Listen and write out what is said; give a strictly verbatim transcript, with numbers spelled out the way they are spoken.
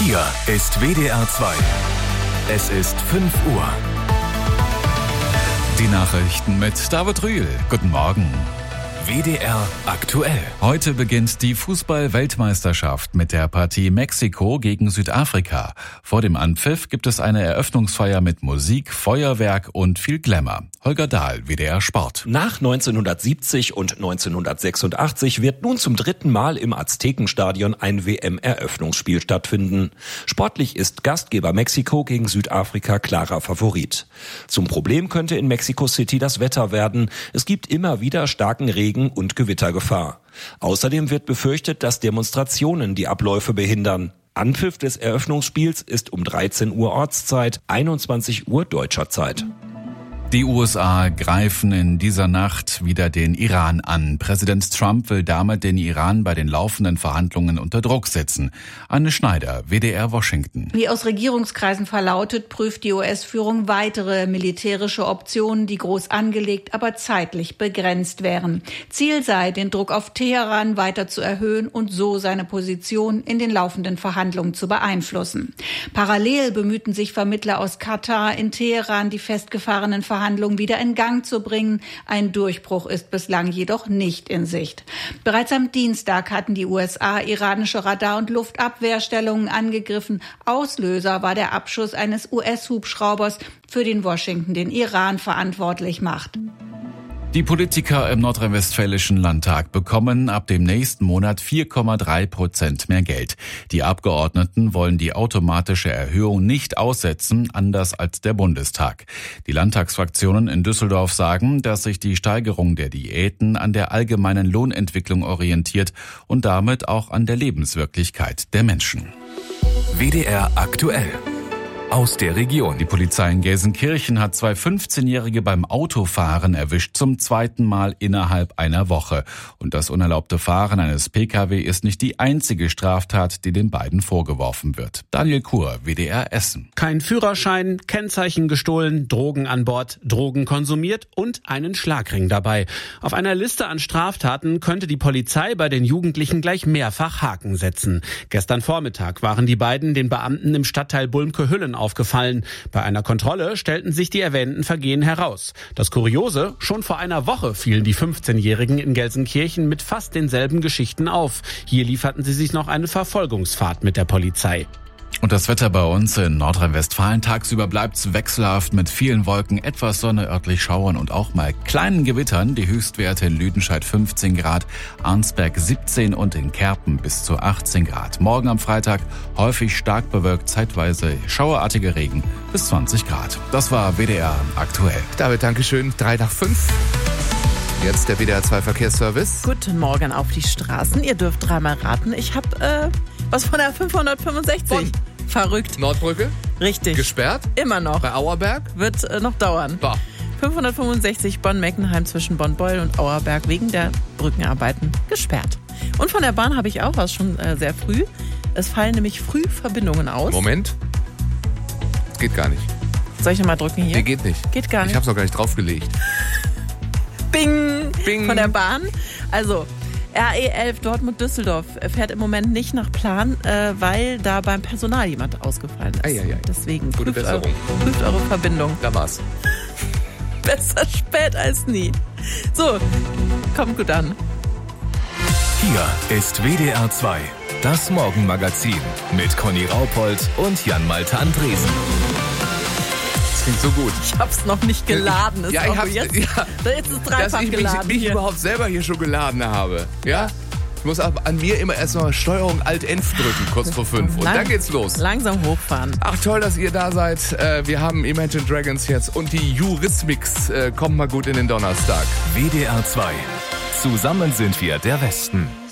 Hier ist W D R zwei. Es ist fünf Uhr. Die Nachrichten mit David Rühl. Guten Morgen. W D R aktuell. Heute beginnt die Fußball-Weltmeisterschaft mit der Partie Mexiko gegen Südafrika. Vor dem Anpfiff gibt es eine Eröffnungsfeier mit Musik, Feuerwerk und viel Glamour. Holger Dahl, W D R Sport. Nach neunzehnhundertsiebzig und neunzehnhundertsechsundachtzig wird nun zum dritten Mal im Aztekenstadion ein W M-Eröffnungsspiel stattfinden. Sportlich ist Gastgeber Mexiko gegen Südafrika klarer Favorit. Zum Problem könnte in Mexico City das Wetter werden. Es gibt immer wieder starken Regen und Gewittergefahr. Außerdem wird befürchtet, dass Demonstrationen die Abläufe behindern. Anpfiff des Eröffnungsspiels ist um dreizehn Uhr Ortszeit, einundzwanzig Uhr deutscher Zeit. Die U S A greifen in dieser Nacht wieder den Iran an. Präsident Trump will damit den Iran bei den laufenden Verhandlungen unter Druck setzen. Anne Schneider, W D R Washington. Wie aus Regierungskreisen verlautet, prüft die U S-Führung weitere militärische Optionen, die groß angelegt, aber zeitlich begrenzt wären. Ziel sei, den Druck auf Teheran weiter zu erhöhen und so seine Position in den laufenden Verhandlungen zu beeinflussen. Parallel bemühten sich Vermittler aus Katar in Teheran, die festgefahrenen Verhandlungen wieder in Gang zu bringen. Ein Durchbruch ist bislang jedoch nicht in Sicht. Bereits am Dienstag hatten die U S A iranische Radar- und Luftabwehrstellungen angegriffen. Auslöser war der Abschuss eines U S-Hubschraubers, für den Washington den Iran verantwortlich macht. Die Politiker im nordrhein-westfälischen Landtag bekommen ab dem nächsten Monat vier Komma drei Prozent mehr Geld. Die Abgeordneten wollen die automatische Erhöhung nicht aussetzen, anders als der Bundestag. Die Landtagsfraktionen in Düsseldorf sagen, dass sich die Steigerung der Diäten an der allgemeinen Lohnentwicklung orientiert und damit auch an der Lebenswirklichkeit der Menschen. W D R aktuell. Aus der Region. Die Polizei in Gelsenkirchen hat zwei fünfzehnjährige beim Autofahren erwischt, zum zweiten Mal innerhalb einer Woche. Und das unerlaubte Fahren eines P K W ist nicht die einzige Straftat, die den beiden vorgeworfen wird. Daniel Kur, W D R Essen. Kein Führerschein, Kennzeichen gestohlen, Drogen an Bord, Drogen konsumiert und einen Schlagring dabei. Auf einer Liste an Straftaten könnte die Polizei bei den Jugendlichen gleich mehrfach Haken setzen. Gestern Vormittag waren die beiden den Beamten im Stadtteil Bulmke-Hüllen aufgefallen. Bei einer Kontrolle stellten sich die erwähnten Vergehen heraus. Das Kuriose, schon vor einer Woche fielen die fünfzehnjährigen in Gelsenkirchen mit fast denselben Geschichten auf. Hier lieferten sie sich noch eine Verfolgungsfahrt mit der Polizei. Und das Wetter bei uns in Nordrhein-Westfalen. Tagsüber bleibt's wechselhaft mit vielen Wolken, etwas Sonne, örtlich Schauern und auch mal kleinen Gewittern. Die Höchstwerte in Lüdenscheid fünfzehn Grad, Arnsberg siebzehn und in Kerpen bis zu achtzehn Grad. Morgen am Freitag häufig stark bewölkt, zeitweise schauerartiger Regen bis zwanzig Grad. Das war W D R aktuell. David, Dankeschön. Drei nach fünf. Jetzt der W D R zwei Verkehrsservice. Guten Morgen auf die Straßen. Ihr dürft dreimal raten. Ich habe äh, was von der fünfhundertfünfundsechzig. Bonn. Verrückt. Nordbrücke. Richtig. Gesperrt. Immer noch. Bei Auerberg. Wird äh, noch dauern. Boah. fünfhundertfünfundsechzig Bonn-Meckenheim zwischen Bonn-Beul und Auerberg wegen der Brückenarbeiten gesperrt. Und von der Bahn habe ich auch was schon äh, sehr früh. Es fallen nämlich früh Verbindungen aus. Moment. Geht gar nicht. Soll ich nochmal drücken hier? Nee, geht nicht. Geht gar nicht. Ich habe es noch gar nicht draufgelegt. Bing! Bing! Von der Bahn. Also, R E elf Dortmund-Düsseldorf fährt im Moment nicht nach Plan, äh, weil da beim Personal jemand ausgefallen ist. Ei, ei, ei. Deswegen Gute prüft Besserung. Eure, prüft eure Verbindung. Da war's. Besser spät als nie. So, kommt gut an. Hier ist W D R zwei. Das Morgenmagazin mit Conny Raupold und Jan-Malte Andresen. Klingt so gut. Ich hab's noch nicht geladen. Ist Ja, ich auch hab's, jetzt, ja, jetzt ist dreifach dass ich mich, geladen. mich hier. überhaupt selber hier schon geladen habe. Ja? Ich muss auch an mir immer erstmal Steuerung Alt-Enf drücken, kurz vor fünf. Und Lang- dann geht's los. Langsam hochfahren. Ach, toll, dass ihr da seid. Äh, Wir haben Imagine Dragons jetzt und die Eurythmics. Äh, Kommt mal gut in den Donnerstag. W D R zwei. Zusammen sind wir der Westen.